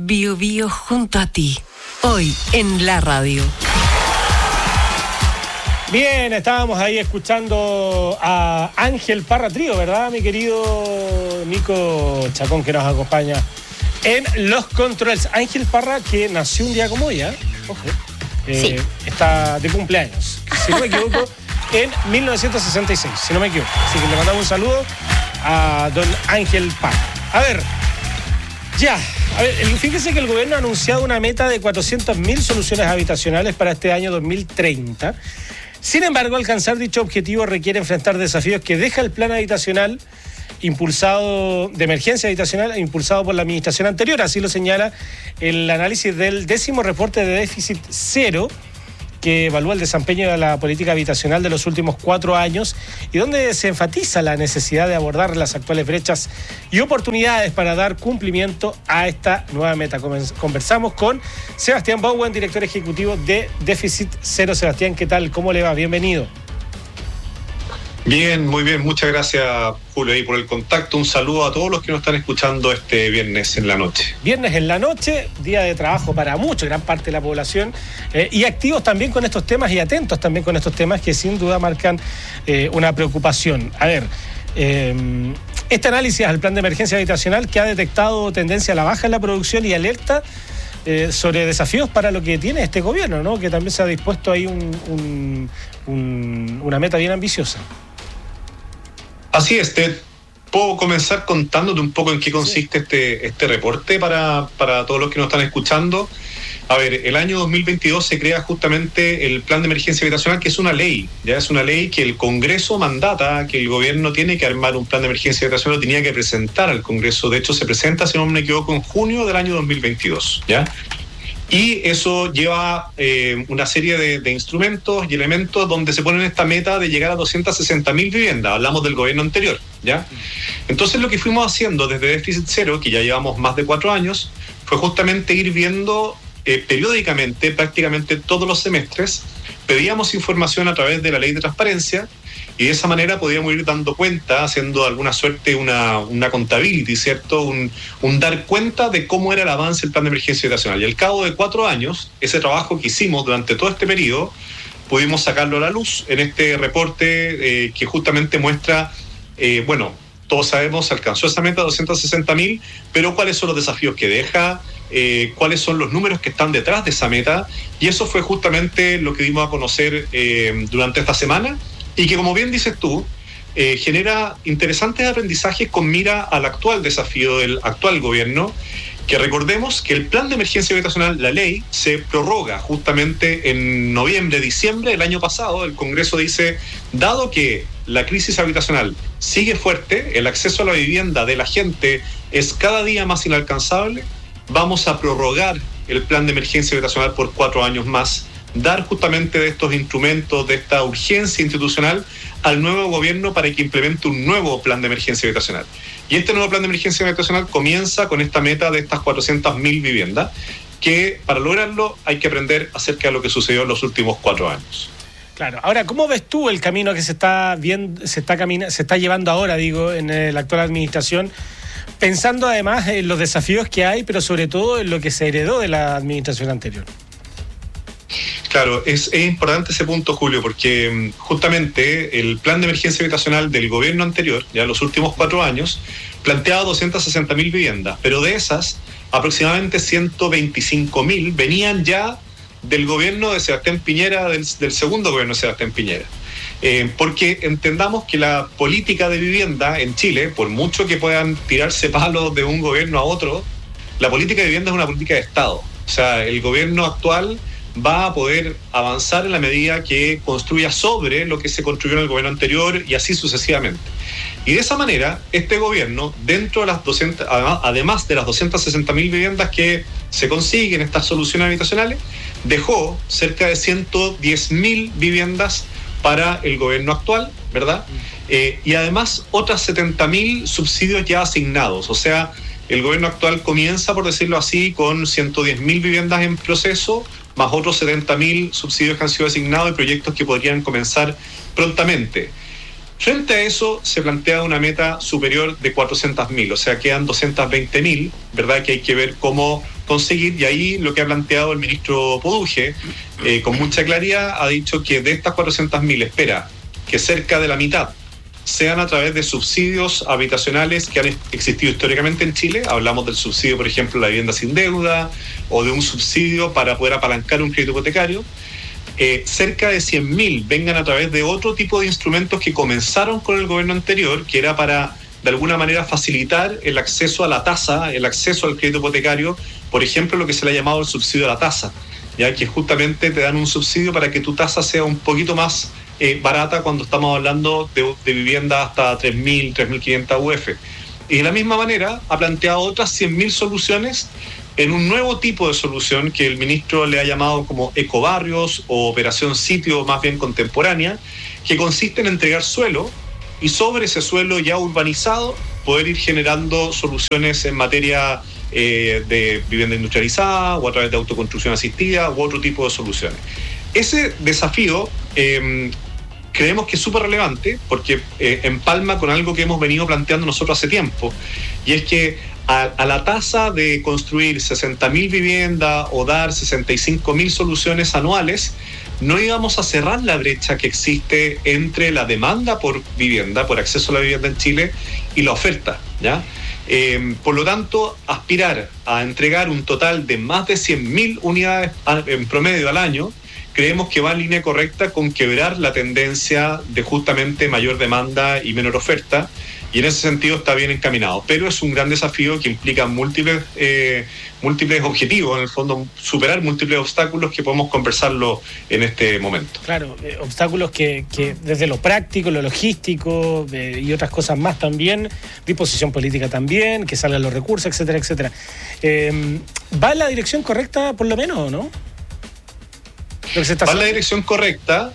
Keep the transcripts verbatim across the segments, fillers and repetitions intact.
Bio Bio junto a ti, hoy en la radio. Bien, estábamos ahí escuchando a Ángel Parra Trío, ¿verdad, mi querido Nico Chacón, que nos acompaña en los controles? Ángel Parra, que nació un día como hoy, ¿eh? Ojo, eh, sí. Está de cumpleaños, si no me equivoco, en mil novecientos sesenta y seis, si no me equivoco. Así que le mandamos un saludo a don Ángel Parra. A ver, ya, a ver, fíjese que el gobierno ha anunciado una meta de cuatrocientas mil soluciones habitacionales para este año dos mil treinta. Sin embargo, alcanzar dicho objetivo requiere enfrentar desafíos que deja el plan habitacional impulsado, de emergencia habitacional, impulsado por la administración anterior. Así lo señala el análisis del décimo reporte de déficit cero, que evalúa el desempeño de la política habitacional de los últimos cuatro años y donde se enfatiza la necesidad de abordar las actuales brechas y oportunidades para dar cumplimiento a esta nueva meta. Conversamos con Sebastián Bowen, director ejecutivo de Déficit Cero. Sebastián, ¿qué tal? ¿Cómo le va? Bienvenido. Bien, muy bien. Muchas gracias, Julio, ahí por el contacto. Un saludo a todos los que nos están escuchando este viernes en la noche. Viernes en la noche, día de trabajo para mucha, gran parte de la población, eh, y activos también con estos temas y atentos también con estos temas que sin duda marcan eh, una preocupación. A ver, eh, este análisis al plan de emergencia habitacional que ha detectado tendencia a la baja en la producción y alerta Eh, sobre desafíos para lo que tiene este gobierno, ¿no? Que también se ha dispuesto ahí un, un, un, una meta bien ambiciosa. Así es, te puedo comenzar contándote un poco en qué consiste sí. este, este reporte para, para todos los que nos están escuchando. A ver, el año dos mil veintidós se crea justamente el plan de emergencia habitacional, que es una ley, ya es una ley que el Congreso mandata, que el gobierno tiene que armar un plan de emergencia habitacional, lo tenía que presentar al Congreso. De hecho, se presenta, si no me equivoco, en junio del año dos mil veintidós, ¿ya? Y eso lleva eh, una serie de, de instrumentos y elementos donde se ponen esta meta de llegar a doscientas sesenta mil viviendas. Hablamos del gobierno anterior, ¿ya? Entonces, lo que fuimos haciendo desde Déficit Cero, que ya llevamos más de cuatro años, fue justamente ir viendo Eh, periódicamente, prácticamente todos los semestres, pedíamos información a través de la ley de transparencia y de esa manera podíamos ir dando cuenta, haciendo alguna suerte una, una contability, ¿cierto? Un, un dar cuenta de cómo era el avance del plan de emergencia habitacional. Y al cabo de cuatro años, ese trabajo que hicimos durante todo este periodo, pudimos sacarlo a la luz en este reporte eh, que justamente muestra, eh, bueno, todos sabemos, alcanzó esa meta de doscientas sesenta mil, pero cuáles son los desafíos que deja, eh, cuáles son los números que están detrás de esa meta, y eso fue justamente lo que dimos a conocer eh, durante esta semana, y que, como bien dices tú, eh, genera interesantes aprendizajes con mira al actual desafío del actual gobierno, que recordemos que el plan de emergencia habitacional, la ley, se prorroga justamente en noviembre, diciembre del año pasado. El Congreso dice, dado que la crisis habitacional sigue fuerte, el acceso a la vivienda de la gente es cada día más inalcanzable, vamos a prorrogar el plan de emergencia habitacional por cuatro años más, dar justamente de estos instrumentos, de esta urgencia institucional al nuevo gobierno para que implemente un nuevo plan de emergencia habitacional. Y este nuevo plan de emergencia habitacional comienza con esta meta de estas cuatrocientas mil viviendas, que para lograrlo hay que aprender acerca de lo que sucedió en los últimos cuatro años. Claro. Ahora, ¿cómo ves tú el camino que se está viendo, se está camina, se está llevando ahora, digo, en la actual administración, pensando además en los desafíos que hay, pero sobre todo en lo que se heredó de la administración anterior? Claro, es, es importante ese punto, Julio, porque justamente el plan de emergencia habitacional del gobierno anterior, ya los últimos cuatro años, planteaba doscientas sesenta mil viviendas, pero de esas, aproximadamente ciento veinticinco mil venían ya del gobierno de Sebastián Piñera, del, del segundo gobierno de Sebastián Piñera. Eh, porque entendamos que la política de vivienda en Chile, por mucho que puedan tirarse palos de un gobierno a otro, la política de vivienda es una política de Estado. O sea, el gobierno actual va a poder avanzar en la medida que construya sobre lo que se construyó en el gobierno anterior y así sucesivamente. Y de esa manera, este gobierno, dentro de las doscientas, además de las doscientas sesenta mil viviendas que se consiguen, estas soluciones habitacionales, dejó cerca de ciento diez mil viviendas para el gobierno actual, ¿verdad? Eh, y además otras setenta mil subsidios ya asignados. O sea, el gobierno actual comienza, por decirlo así, con ciento diez mil viviendas en proceso, más otros setenta mil subsidios que han sido asignados y proyectos que podrían comenzar prontamente. Frente a eso, se plantea una meta superior de cuatrocientas mil, o sea, quedan doscientas veinte mil, ¿verdad? Que hay que ver cómo conseguir, y ahí lo que ha planteado el ministro Poduje, eh, con mucha claridad, ha dicho que de estas cuatrocientas mil espera que cerca de la mitad sean a través de subsidios habitacionales que han existido históricamente en Chile. Hablamos del subsidio, por ejemplo, la vivienda sin deuda, o de un subsidio para poder apalancar un crédito hipotecario. Eh, cerca de cien mil vengan a través de otro tipo de instrumentos que comenzaron con el gobierno anterior, que era para, de alguna manera, facilitar el acceso a la tasa, el acceso al crédito hipotecario, por ejemplo, lo que se le ha llamado el subsidio a la tasa, ya que justamente te dan un subsidio para que tu tasa sea un poquito más eh, barata cuando estamos hablando de, de vivienda hasta tres mil, tres mil quinientas U F. Y de la misma manera ha planteado otras cien mil soluciones en un nuevo tipo de solución que el ministro le ha llamado como ecobarrios o operación sitio más bien contemporánea, que consiste en entregar suelo y sobre ese suelo ya urbanizado poder ir generando soluciones en materia eh, de vivienda industrializada o a través de autoconstrucción asistida u otro tipo de soluciones. Ese desafío eh, creemos que es súper relevante porque eh, empalma con algo que hemos venido planteando nosotros hace tiempo, y es que a, a la tasa de construir sesenta mil viviendas o dar sesenta y cinco mil soluciones anuales, no íbamos a cerrar la brecha que existe entre la demanda por vivienda, por acceso a la vivienda en Chile, y la oferta, ¿ya? Eh, por lo tanto, aspirar a entregar un total de más de cien mil unidades en promedio al año, creemos que va en línea correcta con quebrar la tendencia de justamente mayor demanda y menor oferta, y en ese sentido está bien encaminado. Pero es un gran desafío que implica múltiples, eh, múltiples objetivos, en el fondo superar múltiples obstáculos que podemos conversarlo en este momento. Claro, eh, obstáculos que, que desde lo práctico, lo logístico eh, y otras cosas más también, disposición política también, que salgan los recursos, etcétera, etcétera. Eh, ¿Va en la dirección correcta por lo menos o no? Va en la dirección correcta,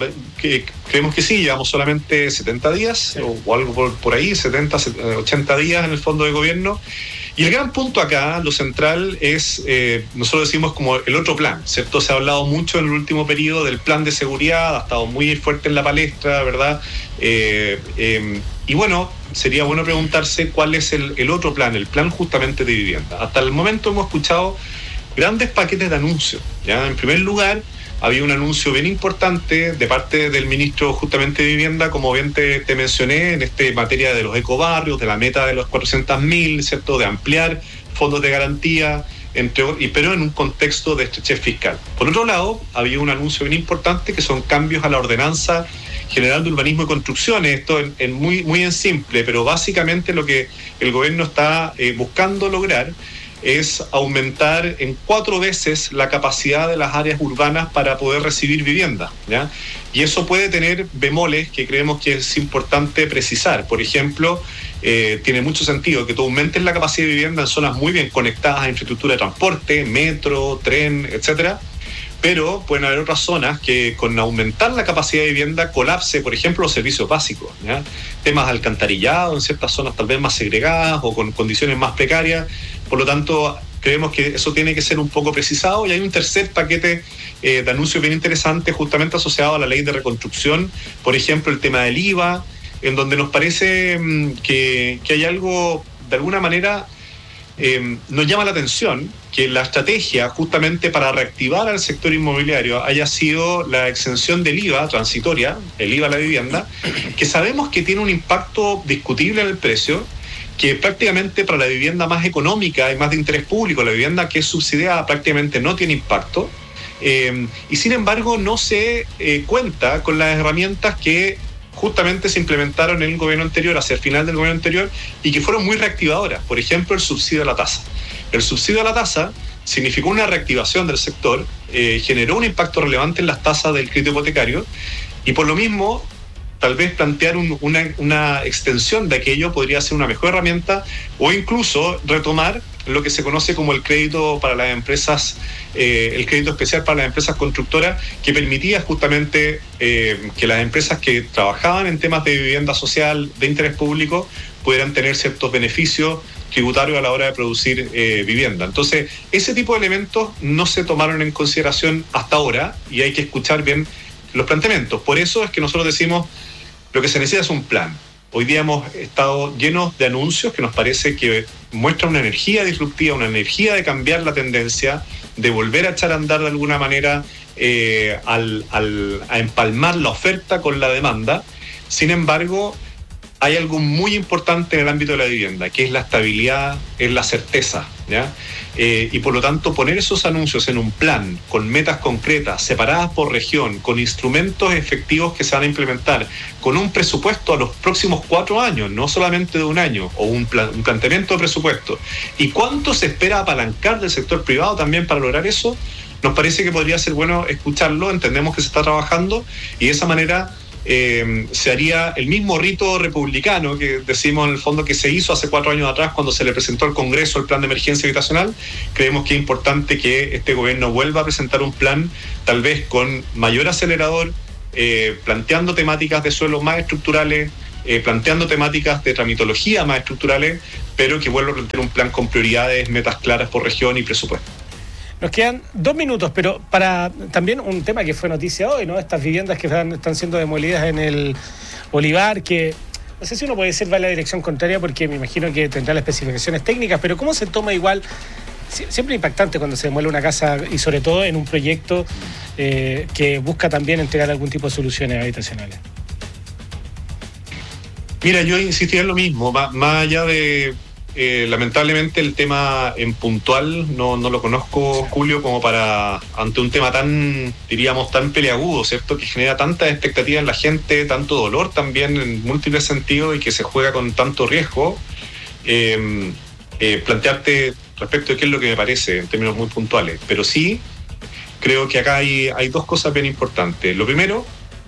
que creemos que sí, llevamos solamente setenta días, sí, o, o algo por, por ahí, setenta, ochenta días en el fondo de gobierno. Y el gran punto acá, lo central, es, eh, nosotros decimos como el otro plan, ¿cierto? Se ha hablado mucho en el último periodo del plan de seguridad, ha estado muy fuerte en la palestra, ¿verdad? Eh, eh, y bueno, sería bueno preguntarse cuál es el, el otro plan, el plan justamente de vivienda. Hasta el momento hemos escuchado grandes paquetes de anuncios, ¿ya? En primer lugar, había un anuncio bien importante de parte del ministro justamente de Vivienda, como bien te, te mencioné, en este materia de los ecobarrios, de la meta de los cuatrocientos mil, ¿cierto?, de ampliar fondos de garantía, entre, y, pero en un contexto de estrechez fiscal. Por otro lado, había un anuncio bien importante que son cambios a la ordenanza general de urbanismo y construcciones, esto en, en muy, muy en simple, pero básicamente lo que el gobierno está eh, buscando lograr es aumentar en cuatro veces la capacidad de las áreas urbanas para poder recibir vivienda, ¿ya? Y eso puede tener bemoles que creemos que es importante precisar. Por ejemplo, eh, tiene mucho sentido que tú aumentes la capacidad de vivienda en zonas muy bien conectadas a infraestructura de transporte, metro, tren, etcétera. Pero pueden haber otras zonas que con aumentar la capacidad de vivienda colapse, por ejemplo, los servicios básicos, ¿ya? Temas de alcantarillado en ciertas zonas tal vez más segregadas o con condiciones más precarias. Por lo tanto, creemos que eso tiene que ser un poco precisado. Y hay un tercer paquete eh, de anuncios bien interesante justamente asociado a la ley de reconstrucción. Por ejemplo, el tema del I V A, en donde nos parece mmm, que, que hay algo, de alguna manera, eh, nos llama la atención que la estrategia justamente para reactivar al sector inmobiliario haya sido la exención del I V A transitoria, el I V A a la vivienda, que sabemos que tiene un impacto discutible en el precio, que prácticamente para la vivienda más económica y más de interés público, la vivienda que es subsidiada prácticamente no tiene impacto, eh, y sin embargo no se eh, cuenta con las herramientas que justamente se implementaron en el gobierno anterior, hacia el final del gobierno anterior, y que fueron muy reactivadoras. Por ejemplo, el subsidio a la tasa. El subsidio a la tasa significó una reactivación del sector, eh, generó un impacto relevante en las tasas del crédito hipotecario, y por lo mismo, tal vez plantear un, una, una extensión de aquello podría ser una mejor herramienta, o incluso retomar lo que se conoce como el crédito para las empresas, eh, el crédito especial para las empresas constructoras, que permitía justamente eh, que las empresas que trabajaban en temas de vivienda social de interés público pudieran tener ciertos beneficios tributarios a la hora de producir eh, vivienda. Entonces, ese tipo de elementos no se tomaron en consideración hasta ahora y hay que escuchar bien los planteamientos. Por eso es que nosotros decimos, lo que se necesita es un plan. Hoy día hemos estado llenos de anuncios que nos parece que muestra una energía disruptiva, una energía de cambiar la tendencia, de volver a echar a andar de alguna manera eh, al, al, a empalmar la oferta con la demanda. Sin embargo, hay algo muy importante en el ámbito de la vivienda, que es la estabilidad, es la certeza, ¿ya? Eh, y por lo tanto, poner esos anuncios en un plan, con metas concretas, separadas por región, con instrumentos efectivos que se van a implementar, con un presupuesto a los próximos cuatro años, no solamente de un año, o un, plan, un planteamiento de presupuesto. ¿Y cuánto se espera apalancar del sector privado también para lograr eso? Nos parece que podría ser bueno escucharlo, entendemos que se está trabajando, y de esa manera Eh, se haría el mismo rito republicano que decimos en el fondo que se hizo hace cuatro años atrás cuando se le presentó al Congreso el plan de emergencia habitacional. Creemos que es importante que este gobierno vuelva a presentar un plan, tal vez con mayor acelerador, eh, planteando temáticas de suelo más estructurales, eh, planteando temáticas de tramitología más estructurales, pero que vuelva a plantear un plan con prioridades, metas claras por región y presupuesto. Nos quedan dos minutos, pero para también un tema que fue noticia hoy, ¿no? Estas viviendas que están, están siendo demolidas en el Olivar, que no sé si uno puede decir va en la dirección contraria porque me imagino que tendrá las especificaciones técnicas, pero ¿cómo se toma igual? Siempre impactante cuando se demuele una casa y sobre todo en un proyecto eh, que busca también entregar algún tipo de soluciones habitacionales. Mira, yo insistiría en lo mismo, más, más allá de... Eh, lamentablemente el tema en puntual no, no lo conozco, Julio, como para, ante un tema tan, diríamos, tan peleagudo, ¿cierto? Que genera tanta expectativa en la gente, tanto dolor también en múltiples sentidos y que se juega con tanto riesgo, eh, eh, plantearte respecto de qué es lo que me parece en términos muy puntuales. Pero sí, creo que acá hay, hay dos cosas bien importantes. Lo primero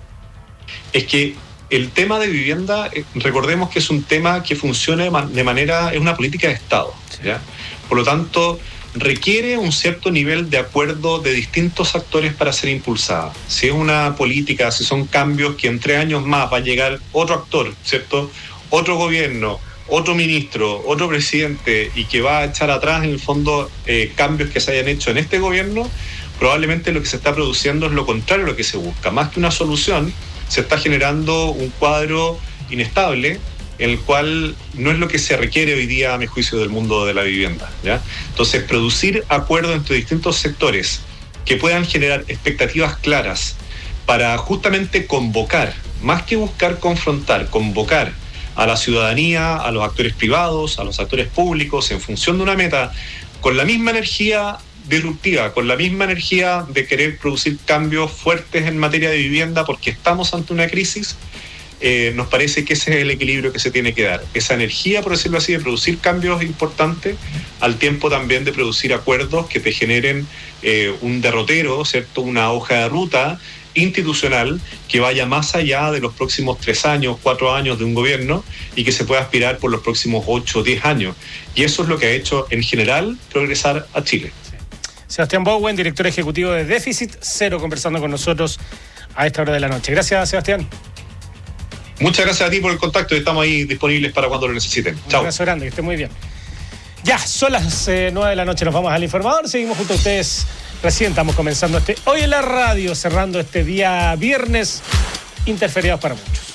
es que el tema de vivienda, eh, recordemos que es un tema que funciona de, man- de manera, es una política de Estado, ¿ya? Por lo tanto, requiere un cierto nivel de acuerdo de distintos actores para ser impulsada. Si es una política, si son cambios que en tres años más va a llegar otro actor, ¿cierto? Otro gobierno, otro ministro, otro presidente, y que va a echar atrás en el fondo eh, cambios que se hayan hecho en este gobierno, probablemente lo que se está produciendo es lo contrario a lo que se busca. Más que una solución, se está generando un cuadro inestable en el cual no es lo que se requiere hoy día, a mi juicio, del mundo de la vivienda, ¿ya? Entonces, producir acuerdos entre distintos sectores que puedan generar expectativas claras para justamente convocar, más que buscar confrontar, convocar a la ciudadanía, a los actores privados, a los actores públicos, en función de una meta, con la misma energía disruptiva, con la misma energía de querer producir cambios fuertes en materia de vivienda porque estamos ante una crisis, eh, nos parece que ese es el equilibrio que se tiene que dar. Esa energía, por decirlo así, de producir cambios importantes, al tiempo también de producir acuerdos que te generen eh, un derrotero, ¿cierto? Una hoja de ruta institucional que vaya más allá de los próximos tres años, cuatro años de un gobierno y que se pueda aspirar por los próximos ocho o diez años. Y eso es lo que ha hecho, en general, progresar a Chile. Sebastián Bowen, director ejecutivo de Déficit Cero, conversando con nosotros a esta hora de la noche. Gracias, Sebastián. Muchas gracias a ti por el contacto y estamos ahí disponibles para cuando lo necesiten. Un Chao. abrazo grande, que esté muy bien. Ya, son las eh, nueve de la noche, nos vamos al informador. Seguimos junto a ustedes. Recién estamos comenzando este Hoy en la Radio, cerrando este día viernes, interferiados para muchos.